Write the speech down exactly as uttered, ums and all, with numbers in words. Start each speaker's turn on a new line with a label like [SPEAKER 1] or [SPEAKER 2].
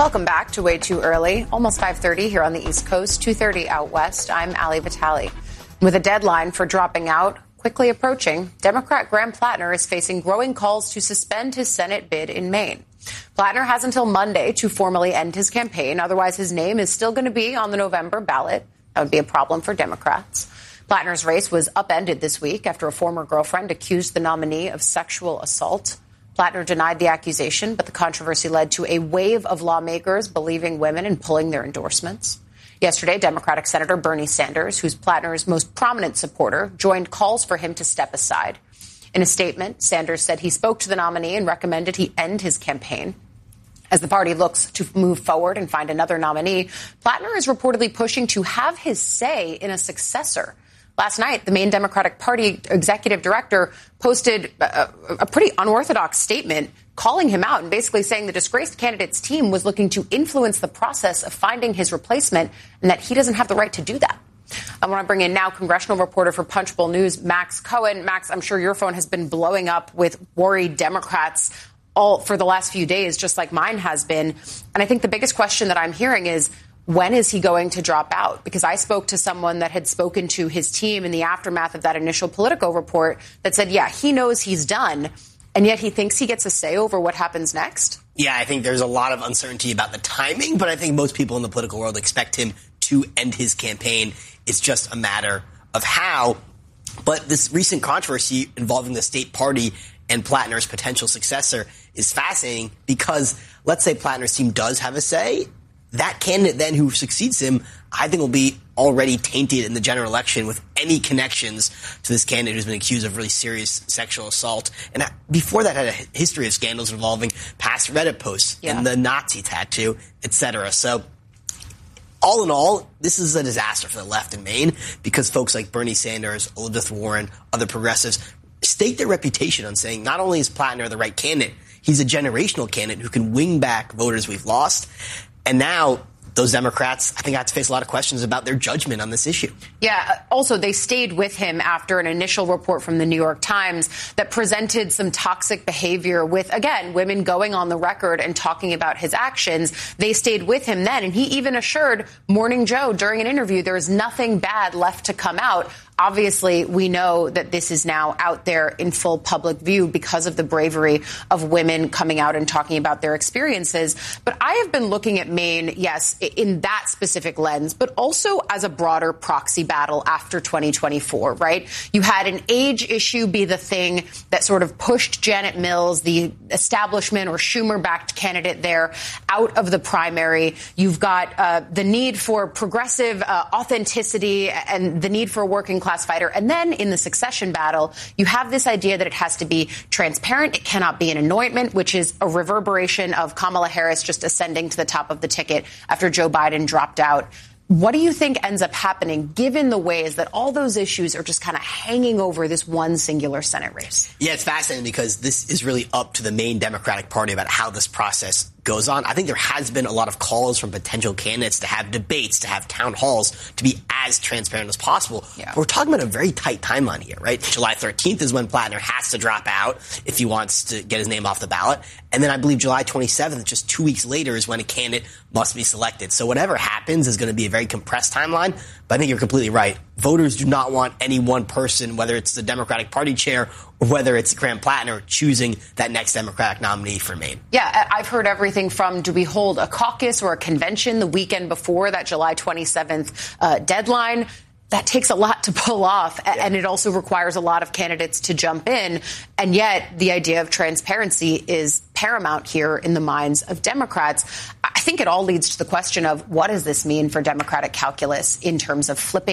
[SPEAKER 1] Welcome back to Way Too Early. Almost five thirty here on the East Coast, two thirty out west. I'm Ali Vitale. With a deadline for dropping out quickly approaching, Democrat Graham Plattner is facing growing calls to suspend his Senate bid in Maine. Plattner has until Monday to formally end his campaign. Otherwise, his name is still going to be on the November ballot. That would be a problem for Democrats. Plattner's race was upended this week after a former girlfriend accused the nominee of sexual assault. Plattner denied the accusation, but the controversy led to a wave of lawmakers believing women and pulling their endorsements. Yesterday, Democratic Senator Bernie Sanders, who's Plattner's most prominent supporter, joined calls for him to step aside. In a statement, Sanders said he spoke to the nominee and recommended he end his campaign. As the party looks to move forward and find another nominee, Plattner is reportedly pushing to have his say in a successor. Last night, the Maine Democratic Party executive director posted a, a pretty unorthodox statement calling him out and basically saying the disgraced candidate's team was looking to influence the process of finding his replacement and that he doesn't have the right to do that. I want to bring in now congressional reporter for Punchbowl News, Max Cohen. Max, I'm sure your phone has been blowing up with worried Democrats all for the last few days, just like mine has been. And I think the biggest question that I'm hearing is, when is he going to drop out? Because I spoke to someone that had spoken to his team in the aftermath of that initial Politico report that said, yeah, he knows he's done, and yet he thinks he gets a say over what happens next.
[SPEAKER 2] Yeah, I think there's a lot of uncertainty about the timing, but I think most people in the political world expect him to end his campaign. It's just a matter of how. But this recent controversy involving the state party and Plattner's potential successor is fascinating because let's say Plattner's team does have a say. That candidate then who succeeds him, I think, will be already tainted in the general election with any connections to this candidate who's been accused of really serious sexual assault. And before that had a history of scandals involving past Reddit posts yeah. and the Nazi tattoo, et cetera. So all in all, this is a disaster for the left in Maine because folks like Bernie Sanders, Elizabeth Warren, other progressives stake their reputation on saying not only is Plattner the right candidate, he's a generational candidate who can wing back voters we've lost. And now those Democrats, I think, have to face a lot of questions about their judgment on this issue.
[SPEAKER 1] Yeah. Also, they stayed with him after an initial report from the New York Times that presented some toxic behavior with, again, women going on the record and talking about his actions. They stayed with him then. And he even assured Morning Joe during an interview there is nothing bad left to come out. Obviously, we know that this is now out there in full public view because of the bravery of women coming out and talking about their experiences. But I have been looking at Maine, yes, in that specific lens, but also as a broader proxy battle after twenty twenty-four, right? You had an age issue be the thing that sort of pushed Janet Mills, the establishment or Schumer-backed candidate there, out of the primary. You've got uh, the need for progressive uh, authenticity and the need for a working class fighter. And then in the succession battle, you have this idea that it has to be transparent. It cannot be an anointment, which is a reverberation of Kamala Harris just ascending to the top of the ticket after Joe Biden dropped out. What do you think ends up happening, given the ways that all those issues are just kind of hanging over this one singular Senate race?
[SPEAKER 2] Yeah, it's fascinating because this is really up to the Maine Democratic Party about how this process goes on. I think there has been a lot of calls from potential candidates to have debates, to have town halls, to be as transparent as possible. Yeah. But we're talking about a very tight timeline here, right? July thirteenth is when Plattner has to drop out if he wants to get his name off the ballot. And then I believe July twenty-seventh, just two weeks later, is when a candidate must be selected. So whatever happens is going to be a very compressed timeline. But I think you're completely right. Voters do not want any one person, whether it's the Democratic Party chair or whether it's Graham Plattner, choosing that next Democratic nominee for Maine.
[SPEAKER 1] Yeah, I've heard everything from do we hold a caucus or a convention the weekend before that July twenty-seventh uh, deadline? That takes a lot to pull off, yeah. and it also requires a lot of candidates to jump in. And yet the idea of transparency is paramount here in the minds of Democrats. I think it all leads to the question of what does this mean for Democratic calculus in terms of flipping